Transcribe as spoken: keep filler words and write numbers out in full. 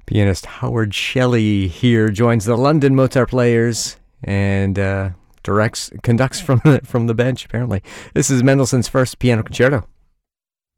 Pianist Howard Shelley here joins the London Mozart Players and uh, directs, conducts from the, from the bench, apparently. This is Mendelssohn's First Piano Concerto.